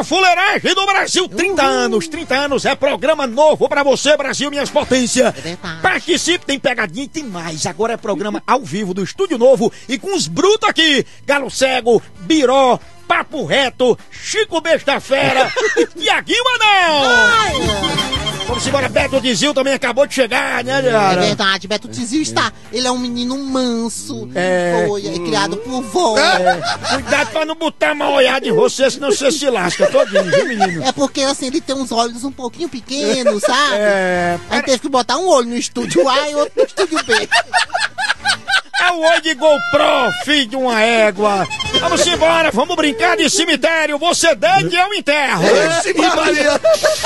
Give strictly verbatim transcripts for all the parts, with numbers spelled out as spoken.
fuleiragem do Brasil. trinta anos, trinta anos é programa novo pra você, Brasil, minhas potências. Participe, tem pegadinha e tem mais. Agora é programa ao vivo do Estúdio Novo e com os brutos aqui. Galo Cego, Biró, Papo Reto, Chico Besta Fera e Tiaguinho Anão. Vamos embora, Beto Dizil também acabou de chegar, né, cara? É verdade, Beto Dizil está. Ele é um menino manso. É. Foi, é criado por vó. É. Cuidado pra não botar mal olhada em você, senão você se lasca todinho, viu, menino? É porque assim, ele tem uns olhos um pouquinho pequenos, sabe? É. Aí teve que botar um olho no estúdio A e outro no estúdio B. É o olho de GoPro, filho de uma égua. Vamos embora, vamos brincar de cemitério. Você deita e eu enterro. Esse Maria.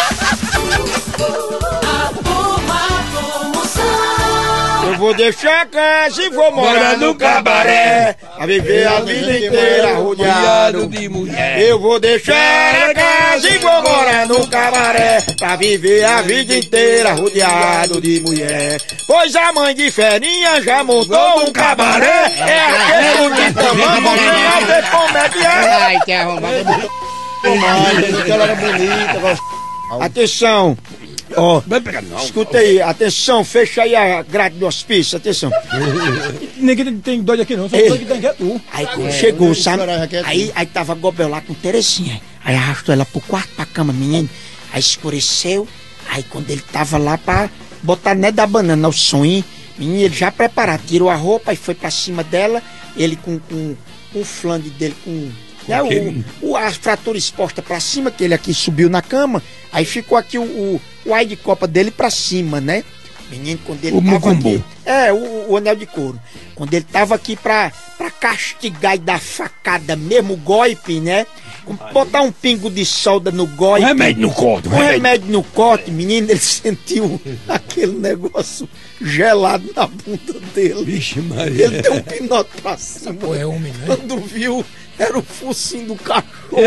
Eu vou deixar a casa e vou morar no cabaré, a viver a vida inteira rodeado de mulher. Eu vou deixar a casa e vou morar no cabaré, pra viver a vida inteira rodeado de mulher. Pois a mãe de Ferinha já montou um cabaré, é aquele que tomamos ganhar de comédia. Ai, que arrombado. Ela era bonita. Atenção. Ó, oh, escuta aí, atenção, fecha aí a grade do hospício, atenção. Ninguém tem doido aqui não, só doido que tem que é tu. Aí quando chegou, sabe? Aí, aí tava Gobel lá com Terezinha. Aí arrastou ela pro quarto, pra cama, menino. Aí escureceu. Aí quando ele tava lá pra botar né da banana o sonho, menino, ele já preparado, tirou a roupa e foi pra cima dela. Ele com, com, com o flange dele, com né, o, o, a fratura exposta pra cima, que ele aqui subiu na cama. Aí ficou aqui o, o, o ai de copa dele pra cima, né? Menino, quando ele o tava mucumbu. aqui... É, o, o anel de couro. Quando ele tava aqui pra, pra castigar e dar facada mesmo, o golpe, né? Botar um pingo de solda no golpe. Um remédio no corte. Um remédio. remédio no corte, menino, ele sentiu aquele negócio gelado na bunda dele. Vixe, Maria. Ele deu um pinote pra cima. Pô, é homem, né? Quando viu... Era o focinho do cachorro.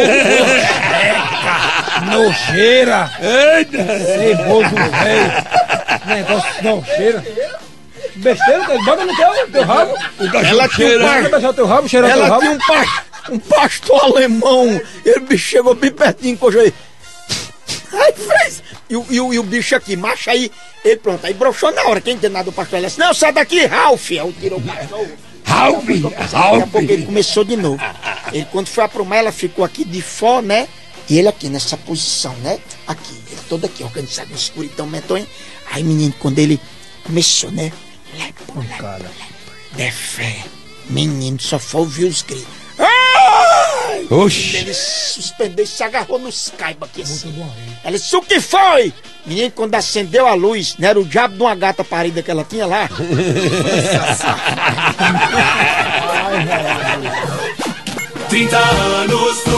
Eita! Nojeira! Eita! Ceboso, velho! Negócio nojeira! Besteira, bota no teu, teu rabo! O ela tinha um pa... beijar teu rabo, cheirar ela teu rabo. tinha um, pa... um pastor alemão. Ele bicho chegou bem pertinho, coisa aí. Aí fez. E o, e, o, e o bicho aqui, macho aí, ele pronto, aí broxou na hora. Quem entendeu do pastor? Ele disse: não, sai daqui, Ralph! Aí tirou o cachorro. Ralph! Daqui a pouco ele começou de novo. Ele, quando foi aprumar, ela ficou aqui de fora, né? E ele aqui nessa posição, né? Aqui, ele todo aqui, organizado no escuridão medonho. Aí, menino, quando ele começou, né? Lepo, lepo, lepo, de fé. Menino, só foi ouvir os gritos. Ai! Oxi! Ele suspendeu e se agarrou nos caibos aqui assim. Ela disse: o que foi? Menino, quando acendeu a luz, não era o diabo de uma gata parida que ela tinha lá? trinta anos